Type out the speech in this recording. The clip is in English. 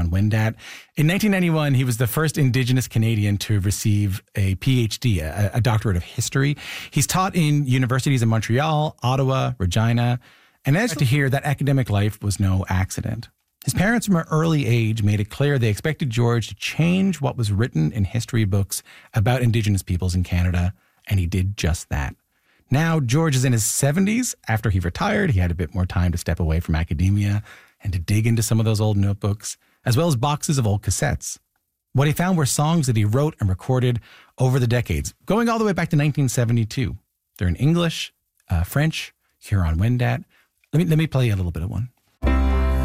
Huron-Wendat. In 1991, he was the first Indigenous Canadian to receive a PhD, a doctorate of history. He's taught in universities in Montreal, Ottawa, Regina, and as to hear that academic life was no accident. His parents from an early age made it clear they expected George to change what was written in history books about Indigenous peoples in Canada, and he did just that. Now, George is in his 70s. After he retired, he had a bit more time to step away from academia and to dig into some of those old notebooks, as well as boxes of old cassettes. What he found were songs that he wrote and recorded over the decades, going all the way back to 1972. They're in English, French, Huron-Wendat. Let me play you a little bit of one.